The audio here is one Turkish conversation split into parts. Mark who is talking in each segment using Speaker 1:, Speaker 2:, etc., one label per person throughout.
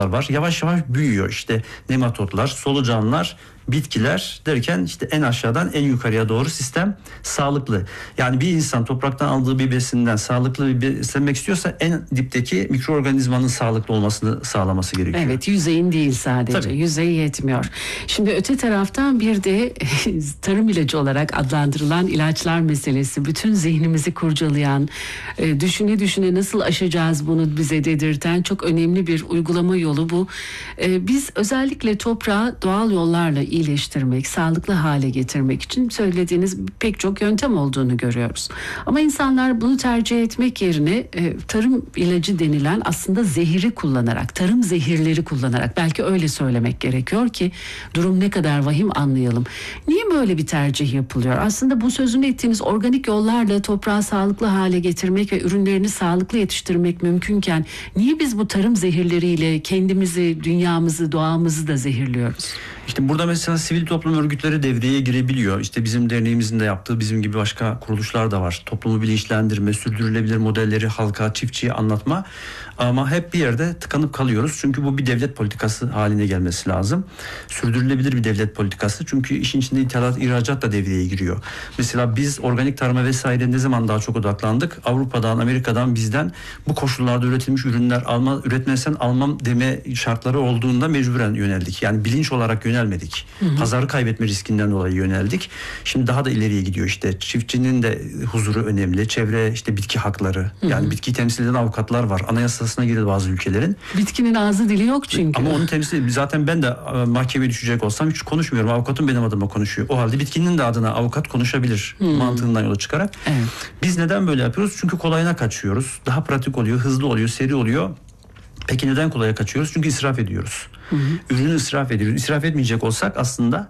Speaker 1: var. Yavaş yavaş büyüyor. İşte nematodlar, solucanlar, bitkiler derken işte en aşağıdan en yukarıya doğru sistem sağlıklı. Yani bir insan topraktan aldığı bir besinden sağlıklı bir beslenmek istiyorsa en dipteki mikroorganizmanın sağlıklı olmasını sağlaması gerekiyor.
Speaker 2: Evet, yüzeyin değil sadece.
Speaker 1: Tabii.
Speaker 2: Yüzey yetmiyor. Şimdi öte taraftan bir de tarım ilacı olarak adlandırılan ilaçlar meselesi. Bütün zihnimizi kurcalayan, düşüne düşüne nasıl aşacağız bunu bize dedirten çok önemli bir uygulama yolu bu. Biz özellikle toprağı doğal yollarla iyileştirmek, sağlıklı hale getirmek için söylediğiniz pek çok yöntem olduğunu görüyoruz. Ama insanlar bunu tercih etmek yerine tarım ilacı denilen aslında zehiri kullanarak, tarım zehirleri kullanarak, belki öyle söylemek gerekiyor ki durum ne kadar vahim anlayalım. Niye böyle bir tercih yapılıyor? Aslında bu sözünü ettiğiniz organik yollarla toprağı sağlıklı hale getirmek ve ürünlerini sağlıklı yetiştirmek mümkünken niye biz bu tarım zehirleriyle kendimizi, dünyamızı, doğamızı da zehirliyoruz?
Speaker 1: İşte burada mesela sivil toplum örgütleri devreye girebiliyor. İşte bizim derneğimizin de yaptığı, bizim gibi başka kuruluşlar da var. Toplumu bilinçlendirme, sürdürülebilir modelleri halka, çiftçiye anlatma. Ama hep bir yerde tıkanıp kalıyoruz. Çünkü bu bir devlet politikası haline gelmesi lazım. Sürdürülebilir bir devlet politikası. Çünkü işin içinde ithalat, ihracat da devreye giriyor. Mesela biz organik tarıma vesaire ne zaman daha çok odaklandık? Avrupa'dan, Amerika'dan bizden bu koşullarda üretilmiş ürünler üretmezsen almam deme şartları olduğunda mecburen yöneldik. Yani bilinç olarak yönelmedik. Pazarı kaybetme riskinden dolayı yöneldik. Şimdi daha da ileriye gidiyor işte. Çiftçinin de huzuru önemli. Çevre, işte bitki hakları. Yani bitkiyi temsil eden avukatlar var. Anayasasına girdi bazı ülkelerin.
Speaker 2: Bitkinin ağzı dili yok çünkü.
Speaker 1: Ama onu temsil, zaten ben de mahkemeye düşecek olsam hiç konuşmuyorum. Avukatım benim adıma konuşuyor. O halde bitkinin de adına avukat konuşabilir mantığından yola çıkarak.
Speaker 2: Evet.
Speaker 1: Biz neden böyle yapıyoruz? Çünkü kolayına kaçıyoruz. Daha pratik oluyor, hızlı oluyor, seri oluyor. Peki neden kolaya kaçıyoruz? Çünkü israf ediyoruz. Ürünü israf ediyoruz. İsraf etmeyecek olsak aslında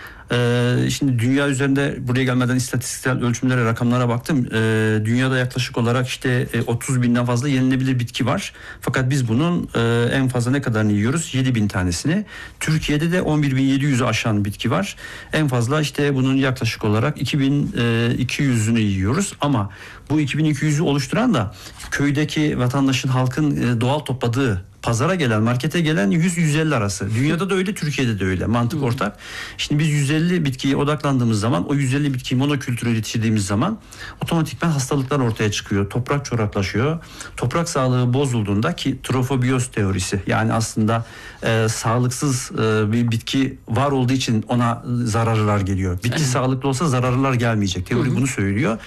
Speaker 1: şimdi dünya üzerinde, buraya gelmeden istatistiksel ölçümlere, rakamlara baktım. Dünyada yaklaşık olarak işte 30 binden fazla yenilebilir bitki var. Fakat biz bunun en fazla ne kadarını yiyoruz? 7 bin tanesini. Türkiye'de de 11.700'ü aşan bitki var. En fazla işte bunun yaklaşık olarak 2.200'ünü yiyoruz. Ama bu 2.200'ü oluşturan da köydeki vatandaşın, halkın doğal topladığı, pazara gelen, markete gelen 100-150 arası. Dünyada da öyle, Türkiye'de de öyle. Mantık ortak. Şimdi biz 150 bitkiye odaklandığımız zaman, o 150 bitkiyi monokültüre yetiştirdiğimiz zaman otomatikman hastalıklar ortaya çıkıyor. Toprak çoraklaşıyor. Toprak sağlığı bozulduğunda, ki trofobiyos teorisi, yani aslında sağlıksız bir bitki var olduğu için ona zararlar geliyor. Bitki sağlıklı olsa zararlar gelmeyecek. Teori bunu söylüyor.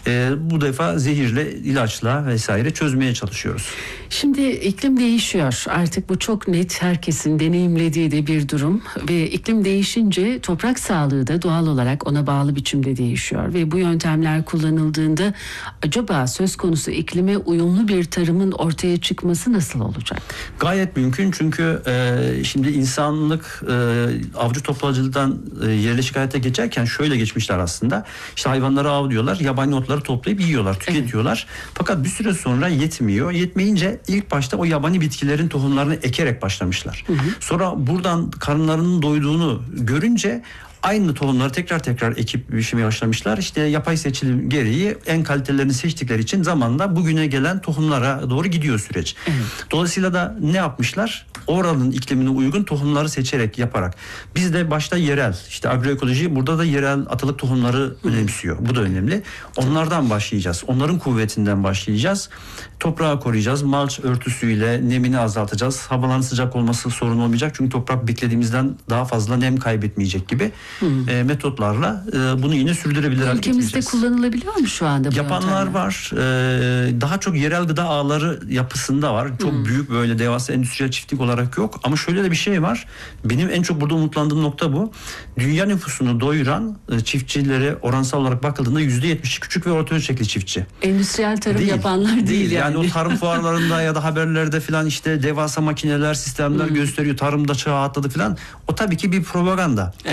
Speaker 1: Bu defa zehirle, ilaçla vesaire çözmeye çalışıyoruz.
Speaker 2: Şimdi iklim değişiyor. Artık bu çok net, herkesin deneyimlediği de bir durum ve iklim değişince toprak sağlığı da doğal olarak ona bağlı biçimde değişiyor ve bu yöntemler kullanıldığında acaba söz konusu iklime uyumlu bir tarımın ortaya çıkması nasıl olacak?
Speaker 1: Gayet mümkün, çünkü şimdi insanlık avcı toplayıcılıktan yerleşik hayata geçerken şöyle geçmişler aslında. İşte hayvanları avlıyorlar, yabani otları toplayıp yiyorlar, tüketiyorlar. Evet. Fakat bir süre sonra yetmiyor. Yetmeyince ilk başta o yabani bitkilerin tohumlarını ekerek başlamışlar. Sonra buradan karınlarının doyduğunu görünce aynı tohumları tekrar ekip biçmeye başlamışlar. İşte yapay seçilim gereği en kalitelerini seçtikleri için zamanla bugüne gelen tohumlara doğru gidiyor süreç. Dolayısıyla da ne yapmışlar? Oranın iklimine uygun tohumları seçerek, yaparak. Biz de başta yerel, işte agroekoloji burada da yerel atalık tohumları önemsiyor. Bu da önemli. Onlardan başlayacağız. Onların kuvvetinden başlayacağız. Toprağı koruyacağız. Malç örtüsüyle nemini azaltacağız. Havaların sıcak olması sorun olmayacak. Çünkü toprak beklediğimizden daha fazla nem kaybetmeyecek gibi metotlarla bunu yine sürdürebilir hale getireceğiz.
Speaker 2: Ülkemizde kullanılabiliyor mu şu anda bu
Speaker 1: yapanlar
Speaker 2: yöntemler?
Speaker 1: Var. Daha çok yerel gıda ağları yapısında var. Çok büyük, böyle devasa endüstriyel çiftlik olarak yok. Ama şöyle de bir şey var. Benim en çok burada umutlandığım nokta bu. Dünya nüfusunu doyuran çiftçilere oransal olarak bakıldığında %70 küçük ve orta ölçekli çiftçi.
Speaker 2: Endüstriyel tarım yapanlar değil yani.
Speaker 1: Yani o tarım fuarlarında ya da haberlerde falan işte devasa makineler, sistemler gösteriyor. Tarımda çağ atladı falan. O tabii ki bir propaganda.
Speaker 2: Evet.
Speaker 1: Ama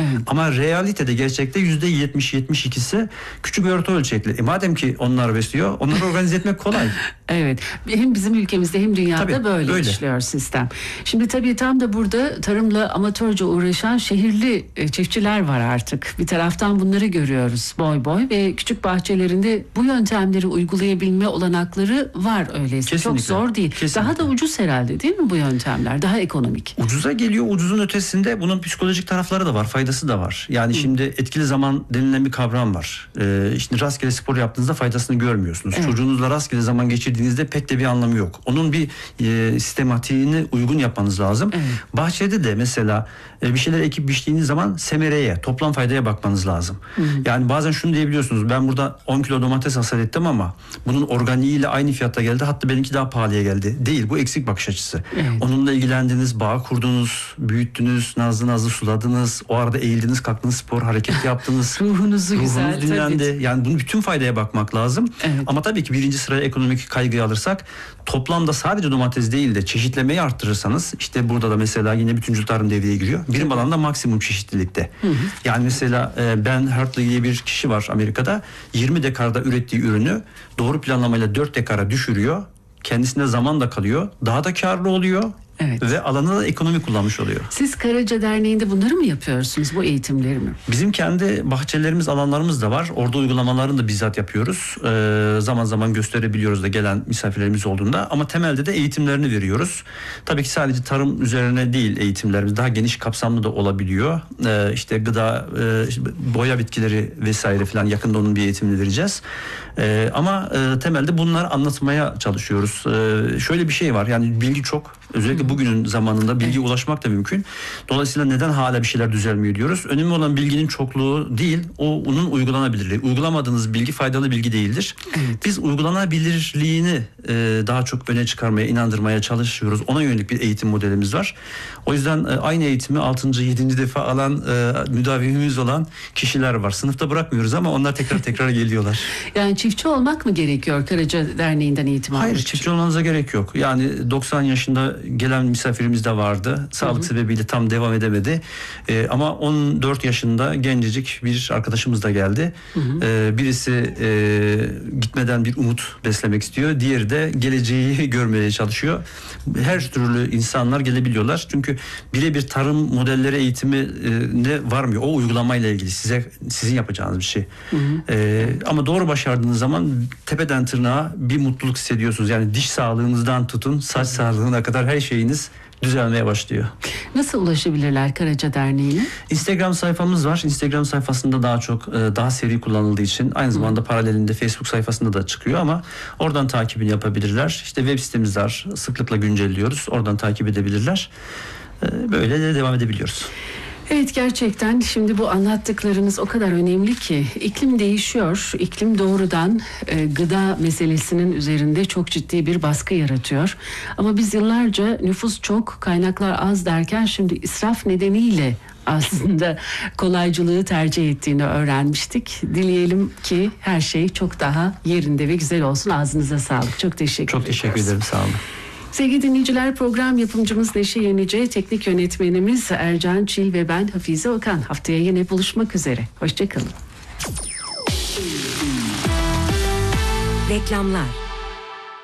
Speaker 1: Ama realitede gerçekte %70-72'si küçük ve orta ölçekli. Madem ki onlar besliyor, onları organize etmek kolay.
Speaker 2: Evet. Hem bizim ülkemizde hem dünyada
Speaker 1: Tabii,
Speaker 2: böyle
Speaker 1: öyle
Speaker 2: işliyor sistem. Şimdi tabii tam da burada tarımla amatörce uğraşan şehirli çiftçiler var artık. Bir taraftan bunları görüyoruz boy boy ve küçük bahçelerinde bu yöntemleri uygulayabilme olanakları var öyleyse.
Speaker 1: Kesinlikle.
Speaker 2: Çok zor değil.
Speaker 1: Kesinlikle.
Speaker 2: Daha da ucuz herhalde değil mi bu yöntemler? Daha ekonomik.
Speaker 1: Ucuza geliyor. Ucuzun ötesinde bunun psikolojik tarafları da var. Faydası da var. Yani şimdi etkili zaman denilen bir kavram var. İşte rastgele spor yaptığınızda faydasını görmüyorsunuz.
Speaker 2: Evet.
Speaker 1: Çocuğunuzla rastgele zaman geçirdiğinizde pek de bir anlamı yok. Onun bir sistematiğini uygun yapmanız lazım.
Speaker 2: Evet.
Speaker 1: Bahçede de mesela bir şeyler ekip biçtiğiniz zaman semereye, toplam faydaya bakmanız lazım. Yani bazen şunu diyebiliyorsunuz. Ben burada 10 kilo domates hasat ettim ama bunun organiğiyle aynı fiyatta geldi. Hatta benimki daha pahalıya geldi. Değil. Bu eksik bakış açısı.
Speaker 2: Evet.
Speaker 1: Onunla ilgilendiniz, bağ kurdunuz, büyüttünüz, nazlı nazlı suladınız. O arada eğildiniz, kalktınız, spor, hareket yaptınız.
Speaker 2: Ruhunuzu güzel.
Speaker 1: Ruhunuz dinlendi.
Speaker 2: Tabii.
Speaker 1: Yani bunun bütün faydaya bakmak lazım.
Speaker 2: Evet.
Speaker 1: Ama tabii ki birinci sıraya ekonomik kaygıyı alırsak toplamda sadece domates değil de çeşitlemeyi arttırırsanız işte burada da mesela yine bütüncül tarım devreye giriyor. Birim alanda maksimum çeşitlilikte. Yani mesela Ben Hartley diye bir kişi var Amerika'da. 20 dekarda ürettiği ürünü doğru planlamayla 4 dekara düşürüyor. Kendisine zaman da kalıyor. Daha da karlı oluyor.
Speaker 2: Evet.
Speaker 1: Ve alanı da ekonomi kullanmış oluyor.
Speaker 2: Siz Karaca Derneği'nde bunları mı yapıyorsunuz, bu eğitimleri mi?
Speaker 1: Bizim kendi bahçelerimiz, alanlarımız da var. Orada uygulamalarını da bizzat yapıyoruz. Zaman zaman gösterebiliyoruz da gelen misafirlerimiz olduğunda. Ama temelde de eğitimlerini veriyoruz. Tabii ki sadece tarım üzerine değil eğitimlerimiz. Daha geniş kapsamlı da olabiliyor. İşte gıda, boya bitkileri vesaire falan yakında onun bir eğitimini vereceğiz. Ama temelde bunları anlatmaya çalışıyoruz. Şöyle bir şey var. Yani bilgi çok. Özellikle bugünün zamanında bilgiye ulaşmak da mümkün. Dolayısıyla neden hala bir şeyler düzelmiyor diyoruz. Önemli olan bilginin çokluğu değil, onun uygulanabilirliği. Uygulamadığınız bilgi faydalı bilgi değildir.
Speaker 2: Evet.
Speaker 1: Biz uygulanabilirliğini daha çok öne çıkarmaya, inandırmaya çalışıyoruz. Ona yönelik bir eğitim modelimiz var. O yüzden aynı eğitimi 6. 7. defa alan müdavimimiz olan kişiler var. Sınıfta bırakmıyoruz ama onlar tekrar geliyorlar.
Speaker 2: Yani çiftçi olmak mı gerekiyor Karaca Derneği'nden eğitim almak
Speaker 1: Hayır,
Speaker 2: için?
Speaker 1: çiftçi olmanıza gerek yok. Yani 90 yaşında gelen misafirimiz de vardı. Sağlık sebebiyle tam devam edemedi. Ama 14 yaşında gencecik bir arkadaşımız da geldi. Birisi gitmeden bir umut beslemek istiyor. Diğeri de geleceği görmeye çalışıyor. Her türlü insanlar gelebiliyorlar. Çünkü birebir tarım modelleri eğitimine varmıyor. O uygulamayla ilgili sizin yapacağınız bir şey. Ama doğru başardığınız zaman tepeden tırnağa bir mutluluk hissediyorsunuz. Yani diş sağlığınızdan tutun saç sağlığına kadar her şeyiniz düzelmeye başlıyor.
Speaker 2: Nasıl ulaşabilirler Karaca Derneği'ne?
Speaker 1: Instagram sayfamız var. Instagram sayfasında daha çok daha seri kullanıldığı için aynı zamanda paralelinde Facebook sayfasında da çıkıyor ama oradan takibini yapabilirler. İşte web sitemiz var. Sıklıkla güncelliyoruz. Oradan takip edebilirler. Böyle de devam edebiliyoruz.
Speaker 2: Evet, gerçekten şimdi bu anlattıklarınız o kadar önemli ki iklim değişiyor. İklim doğrudan gıda meselesinin üzerinde çok ciddi bir baskı yaratıyor. Ama biz yıllarca nüfus çok, kaynaklar az derken şimdi israf nedeniyle aslında kolaycılığı tercih ettiğini öğrenmiştik. Dileyelim ki her şey çok daha yerinde ve güzel olsun. Ağzınıza sağlık. Çok teşekkür ederim.
Speaker 1: Çok teşekkür ederim. Sağ olun.
Speaker 2: Sevgili dinleyiciler, program yapımcımız Neşe Yenice, teknik yönetmenimiz Ercan Çil ve ben Hafize Okan. Haftaya yine buluşmak üzere. Hoşçakalın.
Speaker 3: Reklamlar.